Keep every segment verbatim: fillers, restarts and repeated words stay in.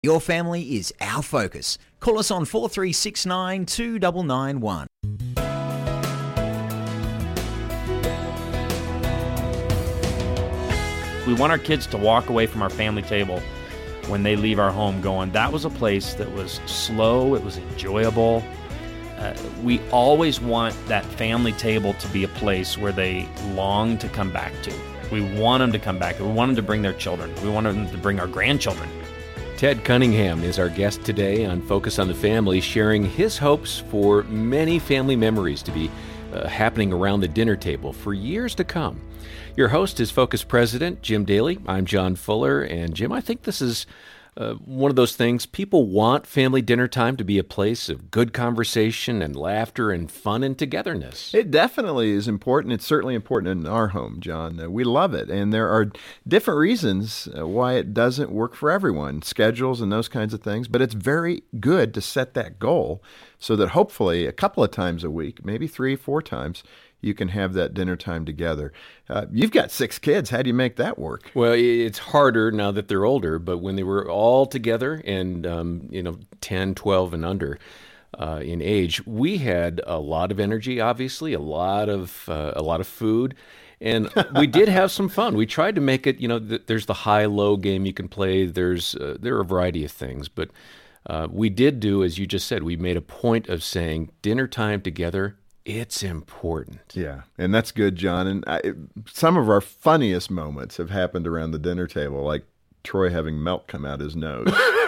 Your family is our focus. Call us on four three six nine, two nine nine one. We want our kids to walk away from our family table when they leave our home going, that was a place that was slow, it was enjoyable. Uh, we always want that family table to be a place where they long to come back to. We want them to come back. We want them to bring their children. We want them to bring our grandchildren. Ted Cunningham is our guest today on Focus on the Family, sharing his hopes for many family memories to be uh, happening around the dinner table for years to come. Your host is Focus President Jim Daly. I'm John Fuller, and Jim, I think this is uh, one of those things. People want family dinner time to be a place of good conversation and laughter and fun and togetherness. It definitely is important. It's certainly important in our home, John. Uh, we love it, and there are different reasons uh, why it doesn't work for everyone, schedules and those kinds of things, but it's very good to set that goal so that hopefully a couple of times a week, maybe three, four times, you can have that dinner time together. Uh, you've got six kids. How do you make that work? Well, it's harder now that they're older, but when they were all together and, um, you know, ten, twelve and under uh, in age, we had a lot of energy, obviously, a lot of uh, a lot of food, and we did have some fun. We tried to make it, you know, th- there's the high-low game you can play. There's uh, there are a variety of things, but uh, we did do, as you just said, we made a point of saying dinner time together. It's important. Yeah, and that's good, John. And I, some of our funniest moments have happened around the dinner table, like Troy having milk come out his nose,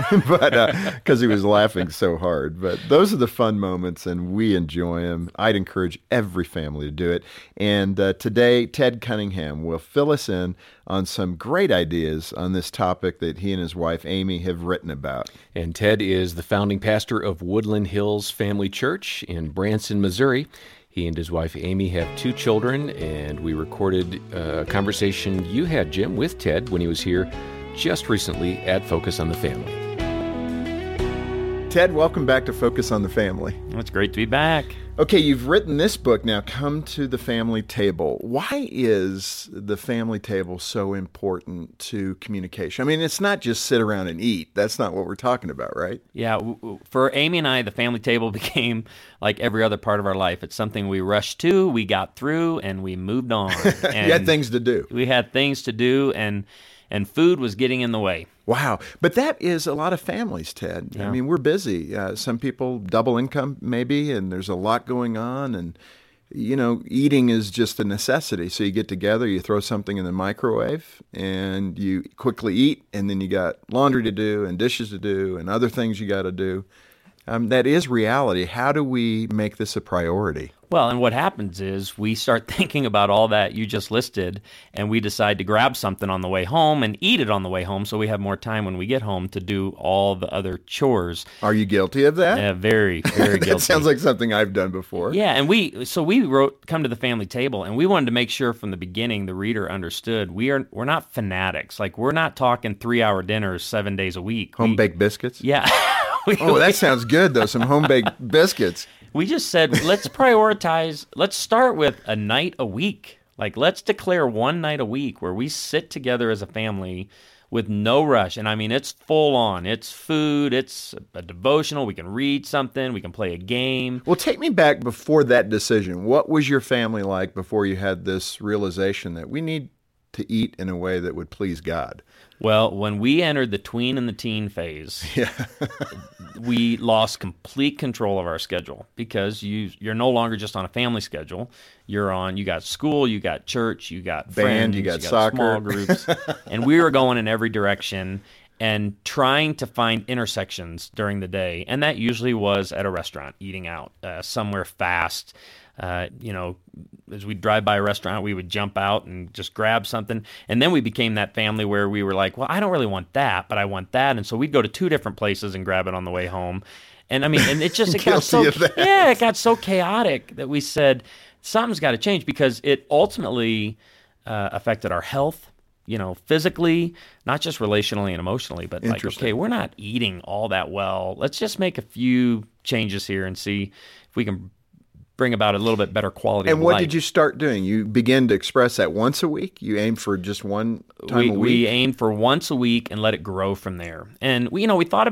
but because uh, he was laughing so hard. But those are the fun moments, and we enjoy them. I'd encourage every family to do it. And uh, today, Ted Cunningham will fill us in on some great ideas on this topic that he and his wife, Amy, have written about. And Ted is the founding pastor of Woodland Hills Family Church in Branson, Missouri. He and his wife, Amy, have two children, and we recorded a conversation you had, Jim, with Ted when he was here just recently at Focus on the Family. Ted, welcome back to Focus on the Family. It's great to be back. Okay, you've written this book now, Come to the Family Table. Why is the family table so important to communication? I mean, it's not just sit around and eat. That's not what we're talking about, right? Yeah, w- w- for Amy and I, the family table became like every other part of our life. It's something we rushed to, we got through, and we moved on. And you had things to do. We had things to do, and and food was getting in the way. Wow. But that is a lot of families, Ted. Yeah. I mean, we're busy. Uh, some people double income maybe, and there's a lot going on. And, you know, eating is just a necessity. So you get together, you throw something in the microwave, and you quickly eat, and then you got laundry to do and dishes to do and other things you got to do. Um, that is reality. How do we make this a priority? Well, and what happens is we start thinking about all that you just listed, and we decide to grab something on the way home and eat it on the way home so we have more time when we get home to do all the other chores. Are you guilty of that? Yeah, very, very guilty. That sounds like something I've done before. Yeah, and we so we wrote Come to the Family Table, and we wanted to make sure from the beginning the reader understood we are we're not fanatics. Like, we're not talking three-hour dinners seven days a week. Home-baked biscuits? Yeah. we, oh, that sounds good, though, some home-baked biscuits. We just said, let's prioritize, let's start with a night a week. Like, let's declare one night a week where we sit together as a family with no rush. And I mean, it's full on. It's food, it's a devotional, we can read something, we can play a game. Well, take me back before that decision. What was your family like before you had this realization that we need to eat in a way that would please God? Well, when we entered the tween and the teen phase, yeah. we lost complete control of our schedule because you, you're no longer just on a family schedule. You're on, you got school, you got church, you got band, friends, you got, you got soccer. Small groups. And we were going in every direction and trying to find intersections during the day. And that usually was at a restaurant, eating out, uh, somewhere fast. Uh, you know, as we drive by a restaurant, we would jump out and just grab something. And then we became that family where we were like, well, I don't really want that, but I want that. And so we'd go to two different places and grab it on the way home. And I mean, and it just, it got so, yeah, it got so chaotic that we said, something's got to change because it ultimately uh, affected our health, you know, physically, not just relationally and emotionally, but like, okay, we're not eating all that well. Let's just make a few changes here and see if we can bring about a little bit better quality And of what life. did you start doing? You began to express that once a week? You aimed for just one time we, a week? we aimed for once a week and let it grow from there. And we, you know, we thought